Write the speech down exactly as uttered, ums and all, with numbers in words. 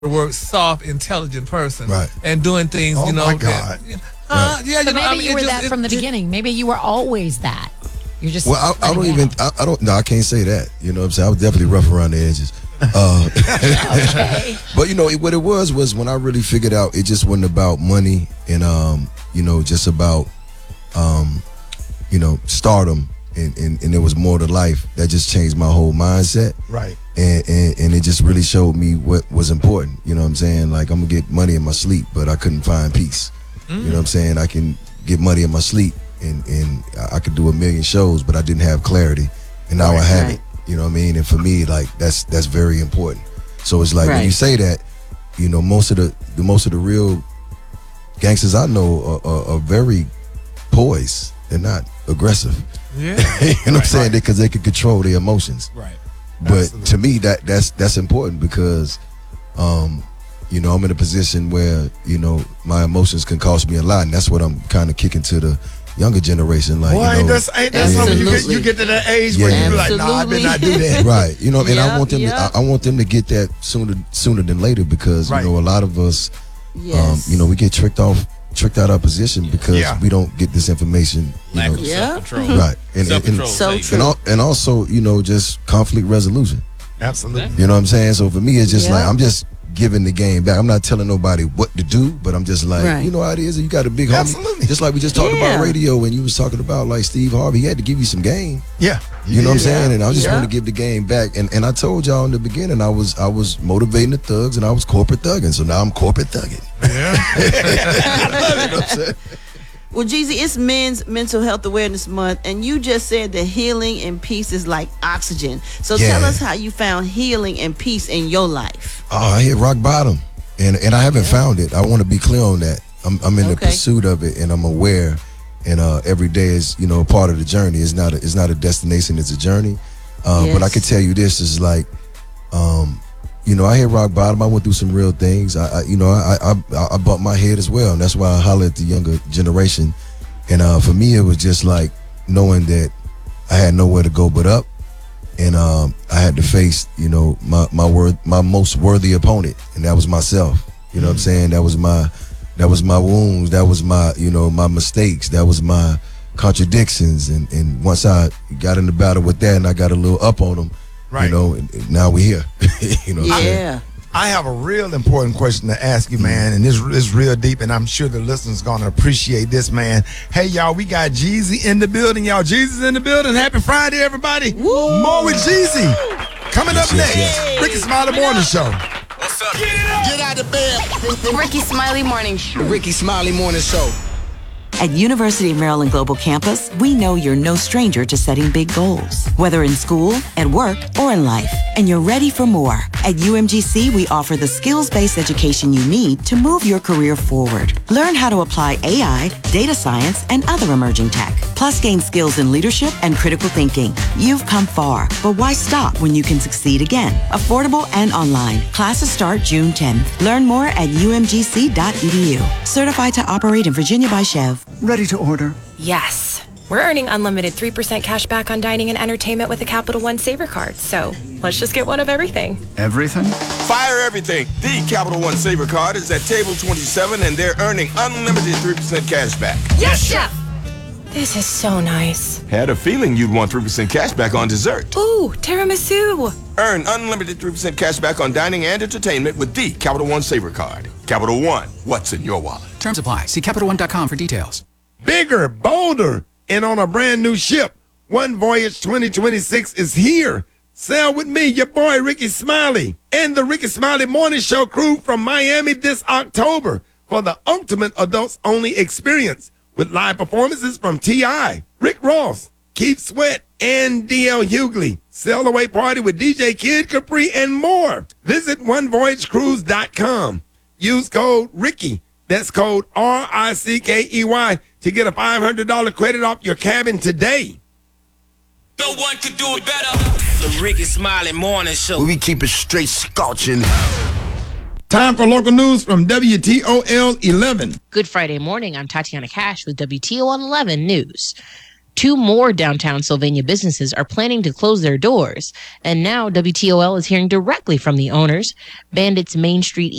word soft, intelligent person, right. and doing things, oh you know. my God. That, uh, right. Yeah, you so know, maybe I mean, you were just, that it, from the it, beginning. Maybe you were always that. You're just well, I, I don't even. I, I don't. No, I can't say that. You know what I'm saying? I was definitely rough around the edges. Uh, okay. But you know it, what it was was when I really figured out it just wasn't about money and um you know just about um you know stardom and, and, and there was more to life. That just changed my whole mindset. Right. And, and and it just really showed me what was important. You know what I'm saying? Like I'm gonna get money in my sleep, but I couldn't find peace. Mm. You know what I'm saying? I can get money in my sleep and and I could do a million shows, but I didn't have clarity, and now right, I have right. it. You know what I mean? And for me, like that's that's very important. So it's like right. when you say that, you know, most of the, the most of the real gangsters I know are, are, are very poised. They're not aggressive. Yeah. You know right, what I'm saying? right. Because they can control their emotions. Right. But Absolutely. to me, that that's that's important because, um, you know, I'm in a position where you know my emotions can cost me a lot, and that's what I'm kind of kicking to the younger generation. Like, Boy, you know, ain't that's, ain't that something you get, Absolutely. you get to that age Yeah. where you be like, nah, I better not do that. right? You know, and I Yep, want them. yep. To, I, I want them to get that sooner sooner than later because Right. you know a lot of us, Yes. um, you know, we get tricked off, tricked out our position because Yeah. we don't get this information. You Lack know, of Yeah. self-control. right? And, and, Self-control. and, So Say, true. and, al- and also, you know, just conflict resolution. Absolutely. You know what I'm saying? So for me, it's just Yeah. like I'm just giving the game back. I'm not telling nobody what to do, but I'm just like, Right. you know how it is. You got a big homie, Absolutely. just like we just talked Yeah. about radio when you was talking about like Steve Harvey. He had to give you some game. Yeah. You know what I'm Yeah. saying? And I just Yeah. want to give the game back. And and I told y'all in the beginning, I was I was motivating the thugs and I was corporate thugging. So now I'm corporate thugging. Yeah. You know what I'm saying? Well, Jeezy, it's Men's Mental Health Awareness Month, and you just said that healing and peace is like oxygen. So Yeah. tell us how you found healing and peace in your life. Oh, I hit rock bottom, and and I haven't found it. I want to be clear on that. I'm I'm in the Okay. pursuit of it, and I'm aware. And uh, every day is you know a part of the journey. It's not a, it's not a destination. It's a journey. Uh, But I Yes. can tell you this is like, um, you know, I hit rock bottom. I went through some real things. I, I you know I, I I bumped my head as well, and that's why I holler at the younger generation. And uh, for me, it was just like knowing that I had nowhere to go but up. And um, I had to face, you know, my my word, my most worthy opponent, and that was myself. You know what I'm saying? That was my, that was my wounds. That was my, you know, my mistakes. That was my contradictions. And and once I got in the battle with that, and I got a little up on them, Right. you know, and, and now we're here. You know what I'm saying? Yeah. I have a real important question to ask you, man, and this is real deep, and I'm sure the listeners gonna appreciate this, man. Hey, y'all, we got Jeezy in the building, y'all. Jeezy's in the building. Happy Friday, everybody. More with Jeezy. Coming up Yes, yes, next, yes. Ricky Smiley Morning Show. What's up? Get out of bed. Ricky Smiley Morning Show. Ricky Smiley Morning Show. At University of Maryland Global Campus, we know you're no stranger to setting big goals, whether in school, at work, or in life, and you're ready for more. At U M G C, we offer the skills-based education you need to move your career forward. Learn how to apply A I, data science, and other emerging tech, plus gain skills in leadership and critical thinking. You've come far, but why stop when you can succeed again? Affordable and online. Classes start June tenth. Learn more at U M G C dot E D U. Certified to operate in Virginia by Chev. Ready to order? Yes. We're earning unlimited three percent cash back on dining and entertainment with a Capital One Saver card. So let's just get one of everything. Everything? Fire everything. The Capital One Saver card is at table twenty-seven, and they're earning unlimited three percent cash back. Yes, Chef! This is so nice. Had a feeling you'd want three percent cash back on dessert. Ooh, tiramisu. Earn unlimited three percent cash back on dining and entertainment with the Capital One Saver card. Capital One, what's in your wallet? Terms apply. See Capital One dot com for details. Bigger, bolder, and on a brand new ship. One Voyage twenty twenty-six is here. Sail with me, your boy Ricky Smiley, and the Ricky Smiley Morning Show crew from Miami this October for the ultimate adults-only experience with live performances from T I, Rick Ross, Keith Sweat, and D L Hughley. Sail away party with D J Kid Capri and more. Visit one voyage cruise dot com. Use code Ricky. That's code R I C K E Y to get a five hundred dollars credit off your cabin today. No one could do it better. The Ricky Smiley Morning Show. We keep it straight scorching. Time for local news from W T O L eleven. Good Friday morning. I'm Tatiana Cash with W T O L eleven News. Two more downtown Sylvania businesses are planning to close their doors, and now W T O L is hearing directly from the owners. Bandit's Main Street